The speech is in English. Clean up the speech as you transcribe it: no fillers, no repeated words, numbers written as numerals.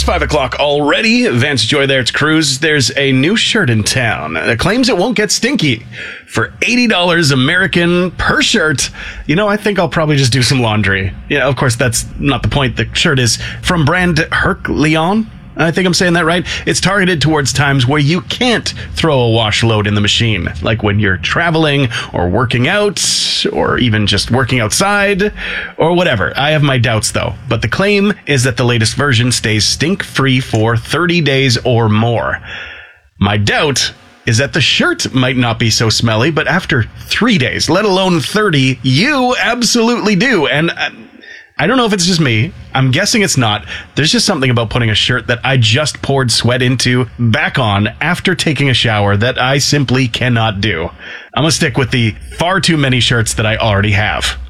Past 5 o'clock already. Vance Joy there. It's Cruz. There's a new shirt in town that claims it won't get stinky for $80 American per shirt. You know, I think I'll probably just do some laundry. Yeah, of course, that's not the point. The shirt is from brand Herc-Leon. I think I'm saying that right. It's targeted towards times where you can't throw a wash load in the machine, like when you're traveling or working out or even just working outside or whatever. I have my doubts though, but the claim is that the latest version stays stink-free for 30 days or more. My doubt is that the shirt might not be so smelly, but after 3 days, let alone 30, you absolutely do. And I don't know if it's just me. I'm guessing it's not. There's just something about putting a shirt that I just poured sweat into back on after taking a shower that I simply cannot do. I'm gonna stick with the far too many shirts that I already have.